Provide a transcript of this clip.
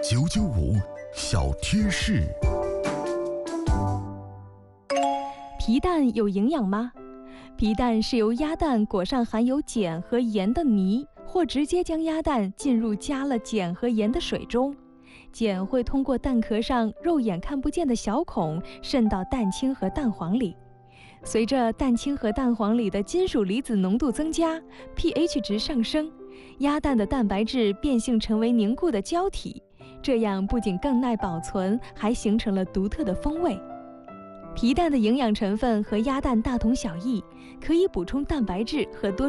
995小贴士。 皮蛋有营养吗？皮蛋是由鸭蛋裹上含有碱和盐的泥，或直接将鸭蛋浸入加了碱和盐的水中。碱会通过蛋壳上肉眼看不见的小孔渗到蛋清和蛋黄里。随着蛋清和蛋黄里的金属离子浓度增加， pH 值上升，鸭蛋的蛋白质变性成为凝固的胶体，这样不仅更耐保存，还形成了独特的风味。皮蛋的营养成分和鸭蛋大同小异，可以补充蛋白质和多种